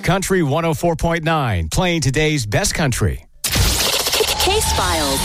Country 104.9, playing today's best country. Case Files.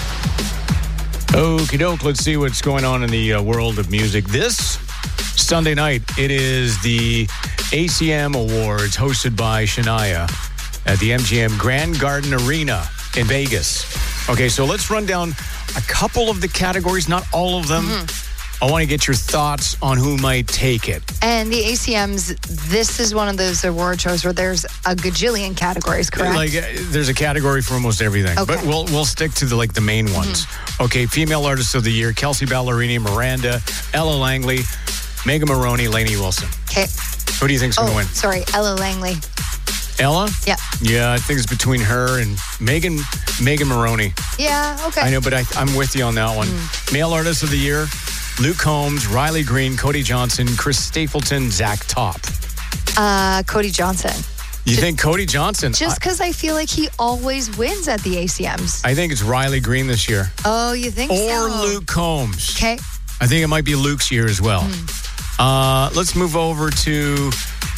Okie doke, let's see what's going on in the world of music. This Sunday night, it is the ACM Awards hosted by Shania at the MGM Grand Garden Arena in Vegas. Okay, so let's run down a couple of the categories, not all of them. I want to get your thoughts on who might take it. And the ACMs, this is one of those award shows where there's a gajillion categories, correct? Like, there's a category for almost everything. Okay. But we'll stick to the main ones. Okay, Female Artist of the Year, Kelsey Ballerini, Miranda, Ella Langley, Megan Maroney, Lainey Wilson. Okay. Who do you think's going to win? Sorry, Ella Langley. Ella? Yeah. Yeah, I think it's between her and Megan Maroney. Yeah, okay. I know, but I'm with you on that one. Male Artist of the Year, Luke Combs, Riley Green, Cody Johnson, Chris Stapleton, Zach Top. Cody Johnson. You think Cody Johnson? Just because I feel like he always wins at the ACMs. I think it's Riley Green this year. Oh, you think or so? Or Luke Combs. Okay. I think it might be Luke's year as well. Let's move over to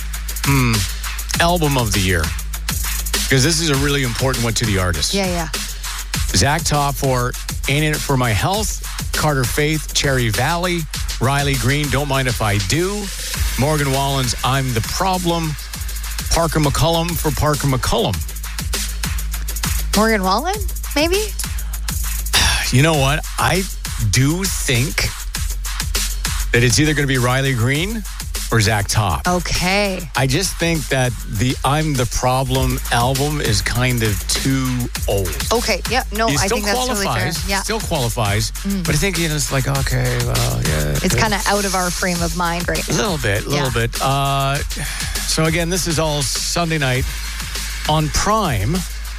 Album of the Year. Because this is a really important one to the artist. Yeah. Zach Top for Ain't In It For My Health, Carter Faith, Cherry Valley, Riley Green, Don't Mind If I Do, Morgan Wallen's I'm the Problem, Parker McCullum for Parker McCullum. Morgan Wallen, maybe? You know what? I do think that it's either going to be Riley Green or Zach Top. Okay. I just think that the I'm the Problem album is kind of too old. Okay, yeah, no, I think that's totally fair. Yeah. Still qualifies, but I think it's like, okay, well, yeah. It's kind of out of our frame of mind right now. A little bit. So again, this is all Sunday night on Prime.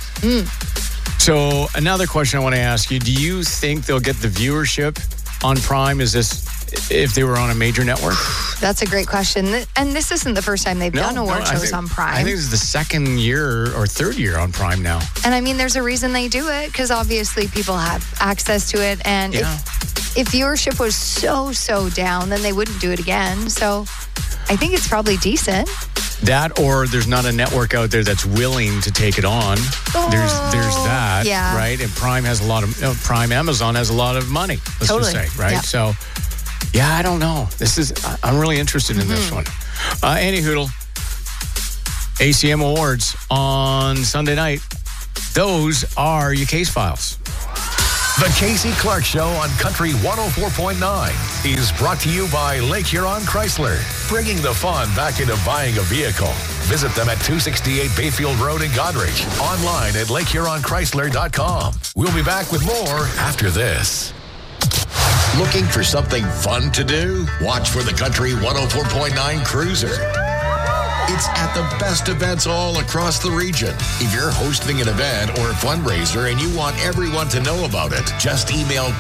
So another question I want to ask you, do you think they'll get the viewership on Prime? Is this if they were on a major network? That's a great question. And this isn't the first time they've done award shows on Prime. I think this is the second year or third year on Prime now. And I mean, there's a reason they do it, because obviously people have access to it. And if viewership was so down, then they wouldn't do it again. So I think it's probably decent. That, or there's not a network out there that's willing to take it on. There's that, right? And Prime has a lot of Amazon has a lot of money. Let's just say, right? Yeah. So, yeah, I don't know. I'm really interested in this one. Annie Hoodle, ACM Awards on Sunday night. Those are your case files. The Casey Clark Show on Country 104.9 is brought to you by Lake Huron Chrysler, bringing the fun back into buying a vehicle. Visit them at 268 Bayfield Road in Goderich. Online at lakehuronchrysler.com. We'll be back with more after this. Looking for something fun to do? Watch for the Country 104.9 Cruiser. It's at the best events all across the region. If you're hosting an event or a fundraiser and you want everyone to know about it, just email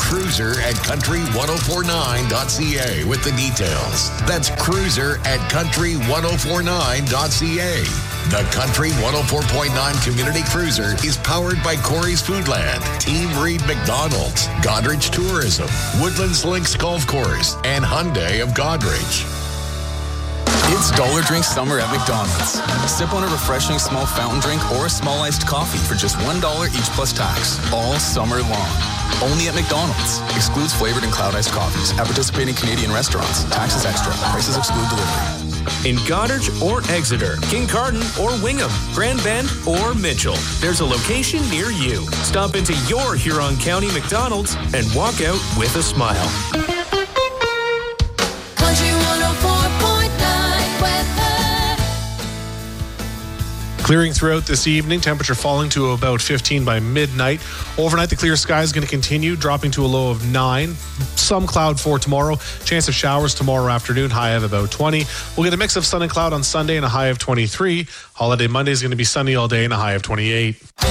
cruiser@country1049.ca with the details. That's cruiser@country1049.ca. The Country 104.9 Community Cruiser is powered by Corey's Foodland, Team Reed McDonald's, Goderich Tourism, Woodlands Links Golf Course, and Hyundai of Goderich. It's Dollar Drink Summer at McDonald's. Sip on a refreshing small fountain drink or a small iced coffee for just $1 each plus tax, all summer long. Only at McDonald's. Excludes flavored and cloud iced coffees at participating Canadian restaurants. Taxes extra. Prices exclude delivery. In Goderich or Exeter, Kincardine or Wingham, Grand Bend or Mitchell, there's a location near you. Stop into your Huron County McDonald's and walk out with a smile. Country 104.9 weather. Clearing throughout this evening, temperature falling to about 15 by midnight. Overnight, the clear sky is going to continue, dropping to a low of 9. Some cloud for tomorrow. Chance of showers tomorrow afternoon, high of about 20. We'll get a mix of sun and cloud on Sunday and a high of 23. Holiday Monday is going to be sunny all day and a high of 28.